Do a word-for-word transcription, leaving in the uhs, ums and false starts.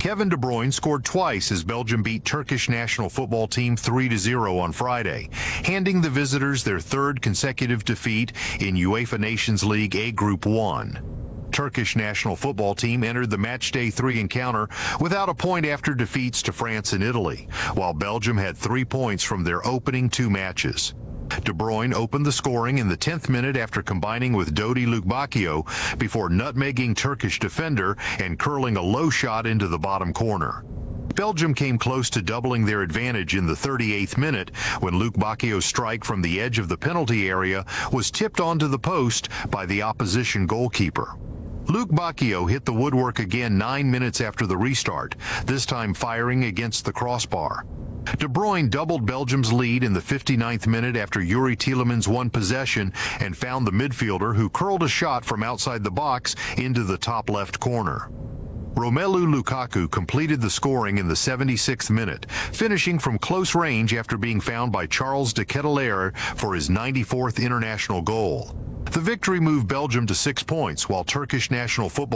Kevin De Bruyne scored twice as Belgium beat Turkish national football team three to zero on Friday, handing the visitors their third consecutive defeat in UEFA Nations League A Group one. Turkish national football team entered the matchday three encounter without a point after defeats to France and Italy, while Belgium had three points from their opening two matches. De Bruyne opened the scoring in the tenth minute after combining with Dodi Lukebakio before nutmegging Turkish defender and curling a low shot into the bottom corner. Belgium came close to doubling their advantage in the thirty-eighth minute when Lukebakio's strike from the edge of the penalty area was tipped onto the post by the opposition goalkeeper. Lukebakio hit the woodwork again nine minutes after the restart, this time firing against the crossbar. De Bruyne doubled Belgium's lead in the fifty-ninth minute after Yuri Tielemans won possession and found the midfielder who curled a shot from outside the box into the top left corner. Romelu Lukaku completed the scoring in the seventy-sixth minute, finishing from close range after being found by Charles de Ketelaere for his ninety-fourth international goal. The victory moved Belgium to six points, while Turkish national football